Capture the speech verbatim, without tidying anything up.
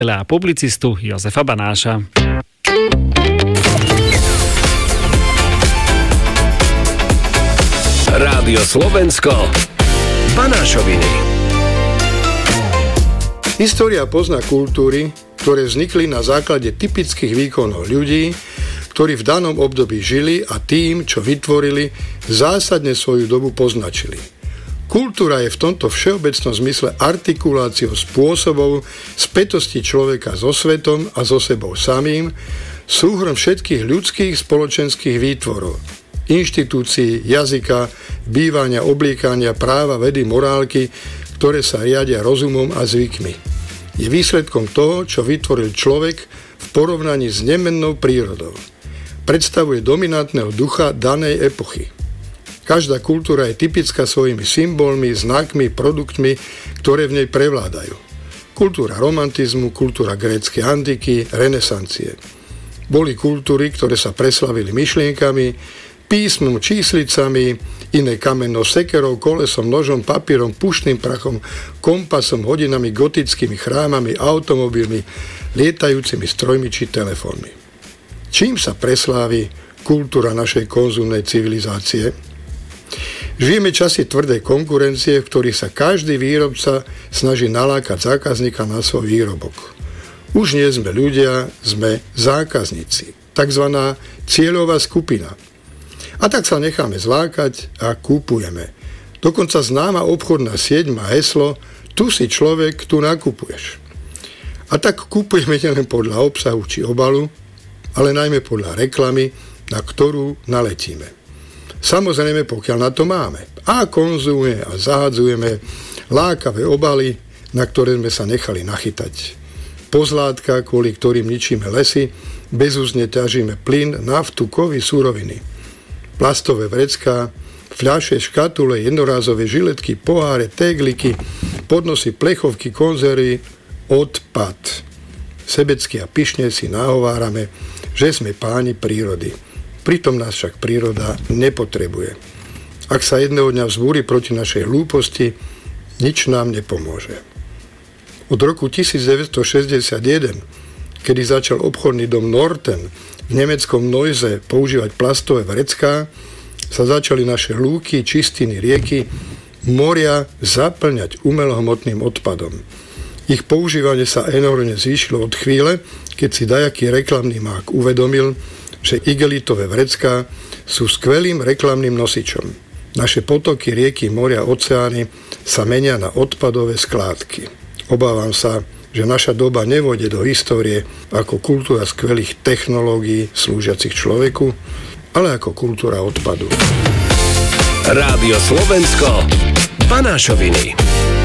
a publicistu Jozefa Banáša. Rádio Slovensko, Banášoviny. História pozná kultúry, ktoré vznikli na základe typických výkonov ľudí, ktorí v danom období žili a tým, čo vytvorili, zásadne svoju dobu poznačili. Kultúra je v tomto všeobecnom zmysle artikuláciou spôsobov spätosti človeka so svetom a so sebou samým, súhrom všetkých ľudských spoločenských výtvorov, inštitúcií, jazyka, bývania, obliekania, práva, vedy, morálky, ktoré sa riadia rozumom a zvykmi. Je výsledkom toho, čo vytvoril človek v porovnaní s nemennou prírodou. Predstavuje dominantného ducha danej epochy. Každá kultúra je typická svojimi symbolmi, znakmi, produktmi, ktoré v nej prevládajú. Kultúra romantizmu, kultúra gréckej antiky, renesancie. Boli kultúry, ktoré sa preslavili myšlienkami, písmom, číslicami, iné kamennou sekerou, kolesom, nožom, papierom, pušným prachom, kompasom, hodinami, gotickými chrámami, automobilmi, lietajúcimi strojmi či telefónmi. Čím sa preslávi kultúra našej konzumnej civilizácie? Žijeme časy tvrdej konkurencie, v ktorých sa každý výrobca snaží nalákať zákazníka na svoj výrobok. Už nie sme ľudia, sme zákazníci, takzvaná cieľová skupina. A tak sa necháme zlákať a kúpujeme. Dokonca známa obchodná sieť má heslo tu si človek, tu nakupuješ. A tak kúpujeme nielen podľa obsahu či obalu, ale najmä podľa reklamy, na ktorú naletíme. Samozrejme, pokiaľ na to máme. A konzumujeme a zahadzujeme lákavé obaly, na ktoré sme sa nechali nachytať. Pozlátka, kvôli ktorým ničíme lesy, bezúzne ťažíme plyn, naftu, kovy, suroviny. Plastové vrecká, fľaše, škatule, jednorázové žiletky, poháre, tégliky, podnosy, plechovky, konzervy, odpad. Sebecky a pyšne si nahovárame, že sme páni prírody. Pritom nás však príroda nepotrebuje. Ak sa jedného dňa vzbúri proti našej hlúposti, nič nám nepomôže. Od roku devätnásťstošesťdesiatjeden, kedy začal obchodný dom Norten v nemeckom Neuse používať plastové vrecká, sa začali naše lúky, čistiny, rieky, moria zaplňať umelohmotným odpadom. Ich používanie sa enormne zvýšilo od chvíle, keď si dajaký reklamný mák uvedomil, že igelitové vrecká sú skvelým reklamným nosičom. Naše potoky, rieky, moria, oceány sa menia na odpadové skládky. Obávam sa, že naša doba nevôjde do histórie ako kultúra skvelých technológií slúžiacich človeku, ale ako kultúra odpadu. Rádio Slovensko, Banášoviny.